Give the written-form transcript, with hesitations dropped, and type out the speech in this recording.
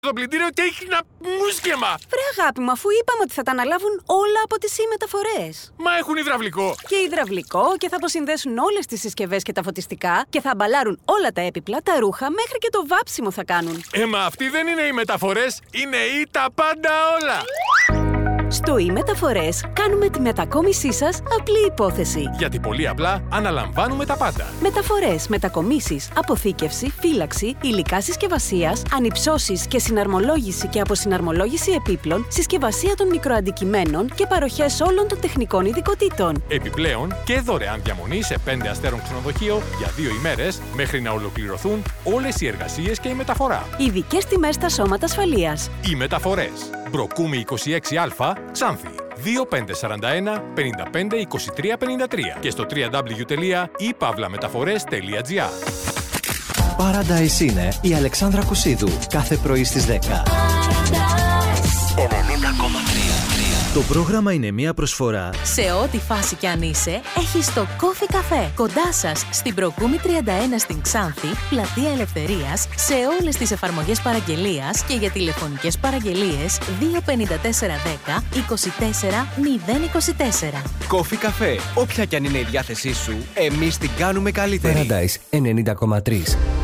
το πλυντήριο και έχει ένα μουσκεμα. Βρε αγάπη μου, αφού είπαμε ότι θα τα αναλάβουν όλα από τις μεταφορές. Μα έχουν υδραυλικό. Και υδραυλικό και θα αποσυνδέσουν όλες τις συσκευές και τα φωτιστικά και θα αμπαλάρουν όλα τα έπιπλα, τα ρούχα, μέχρι και το βάψιμο θα κάνουν. Μα αυτοί δεν είναι οι μεταφορές, είναι οι τα πάντα όλα. Στο e-Μεταφορές κάνουμε τη μετακόμισή σας απλή υπόθεση. Γιατί πολύ απλά αναλαμβάνουμε τα πάντα. Μεταφορές, μετακομίσεις, αποθήκευση, φύλαξη, υλικά συσκευασίας, ανυψώσεις και συναρμολόγηση και αποσυναρμολόγηση επίπλων, συσκευασία των μικροαντικειμένων και παροχές όλων των τεχνικών ειδικοτήτων. Επιπλέον και δωρεάν διαμονή σε 5 αστέρων ξενοδοχείο για 2 ημέρες μέχρι να ολοκληρωθούν όλες οι εργασίες και η μεταφορά. Ειδικές τιμές στα σώματα ασφαλείας. Οι μεταφορές. Μπροκούμη 26Α, Ξάνθη. 2541 55 23 53 και στο www.ipavlametaphores.gr. Paradise είναι η Αλεξάνδρα Κουσίδου κάθε πρωί στις 10. 90,3. Το πρόγραμμα είναι μια προσφορά. Σε ό,τι φάση κι αν είσαι, έχεις το Coffee Café. Κοντά σας, στην Προκούμη 31 στην Ξάνθη, πλατεία Ελευθερίας, σε όλες τις εφαρμογές παραγγελίας και για τηλεφωνικές παραγγελίες 25410 24 024. Coffee Café. Όποια κι αν είναι η διάθεσή σου, εμείς την κάνουμε καλύτερη. Paradise 90,3.